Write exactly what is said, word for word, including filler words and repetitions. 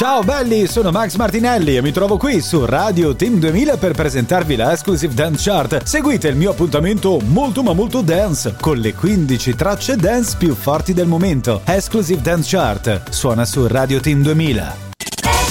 Ciao belli, sono Max Martinelli e mi trovo qui su Radio Team duemila per presentarvi la Exclusive Dance Chart. Seguite il mio appuntamento molto ma molto dance con le quindici tracce dance più forti del momento. Exclusive Dance Chart suona su Radio Team duemila.